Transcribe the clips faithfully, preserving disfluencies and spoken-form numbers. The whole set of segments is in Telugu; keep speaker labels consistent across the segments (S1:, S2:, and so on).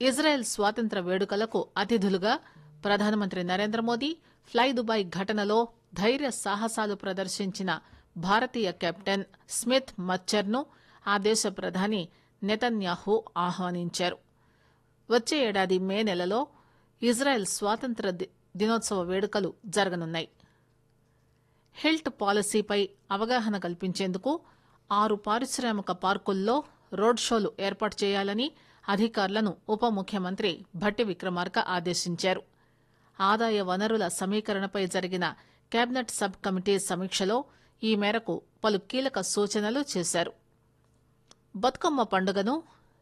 S1: ఇజ్రాయెల్ స్వాతంత్ర వేడుకలకు అతిథులుగా ప్రధానమంత్రి నరేంద్ర మోదీ ఫ్లై దుబాయ్ ఘటనలో ధైర్య సాహసాలు ప్రదర్శించిన భారతీయ కెప్టెన్ స్మిత్ మచ్చర్ను ఆ దేశ ప్రధాని నెతన్యాహు ఆహ్వానించారు. వచ్చే ఏడాది మే నెలలో ఇజ్రాయెల్ స్వాతంత్ర దినోత్సవ వేడుకలు జరగనున్నాయి. హెల్త్ పాలసీపై అవగాహన కల్పించేందుకు ఆరు పారిశ్రామిక పార్కుల్లో రోడ్ షోలు ఏర్పాటు చేయాలని అధికారులను ఉప ముఖ్యమంత్రి భట్టి విక్రమార్క ఆదేశించారు. ఆదాయ వనరుల సమీకరణపై జరిగిన కేబినెట్ సబ్ కమిటీ సమీక్షలో ఈ మేరకు పలు కీలక సూచనలు చేశారు. బతుకమ్మ పండుగను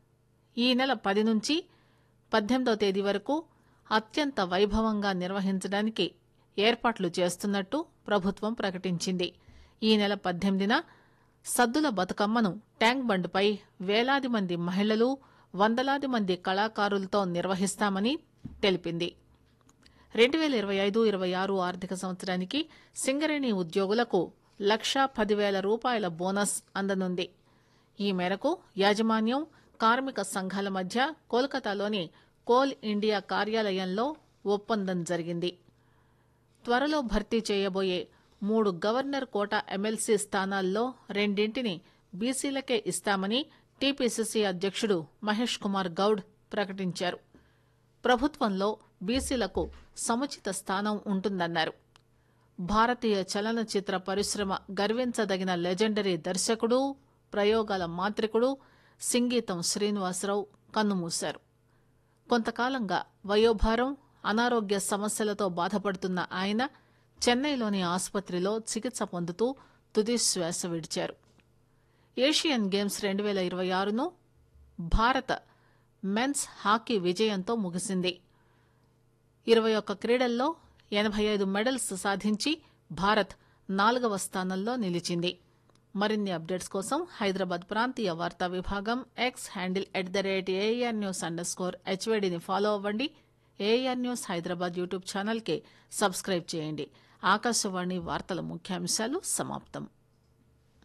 S1: ఈ నెల పది నుంచి పద్దెనిమిదవ తేదీ వరకు అత్యంత వైభవంగా నిర్వహించడానికి ఏర్పాట్లు చేస్తున్నట్టు ప్రభుత్వం ప్రకటించింది. ఈ నెల పద్దెనిమిదిన సద్దుల బతుకమ్మను ట్యాంక్ బండ్పై వేలాది మంది మహిళలు, వందలాది మంది కళాకారులతో నిర్వహిస్తామని తెలిపింది. రెండు వేల ఇరవై ఐదు ఇరవై ఆరు ఆర్థిక సంవత్సరానికి సింగరేణి ఉద్యోగులకు లక్షా పదివేల రూపాయల బోనస్ అందనుంది. ఈ మేరకు యాజమాన్యం, కార్మిక సంఘాల మధ్య కోల్కతాలోని కోల్ ఇండియా కార్యాలయంలో ఒప్పందం జరిగింది. త్వరలో భర్తీ చేయబోయే మూడు గవర్నర్ కోటా ఎమ్మెల్సీ స్థానాల్లో రెండింటిని బీసీలకే ఇస్తామని టీపీసీసీ అధ్యక్షుడు మహేష్ కుమార్ గౌడ్ ప్రకటించారు. ప్రభుత్వంలో బీసీలకు సముచిత స్థానం ఉంటుందన్నారు. భారతీయ చలనచిత్ర పరిశ్రమ గర్వించదగిన లెజెండరీ దర్శకుడు, ప్రయోగాల మాంత్రికుడు సింగీతం శ్రీనివాసరావు కన్నుమూశారు. కొంతకాలంగా వయోభారం, అనారోగ్య సమస్యలతో బాధపడుతున్న ఆయన చెన్నైలోని ఆసుపత్రిలో చికిత్స పొందుతూ తుది శ్వాస విడిచారు. ఏషియన్ గేమ్స్ రెండు వేల ఇరవై ఆరును భారత మెన్స్ హాకీ విజయంతో ముగిసింది. ఇరవై ఒక్క క్రీడల్లో ఎనభై ఐదు మెడల్స్ సాధించి భారత్ నాలుగవ స్థానంలో నిలిచింది. మరిన్ని అప్డేట్స్ కోసం హైదరాబాద్ ప్రాంతీయ వార్తా విభాగం X handle at the rate AR news under score హెచ్వేడిని follow అవ్వండి. ఏఆర్ న్యూస్ హైదరాబాద్ యూట్యూబ్ ఛానల్కి సబ్స్క్రైబ్ చేయండి. ఆకాశవాణి వార్తల ముఖ్యాంశాలు సమాప్తం.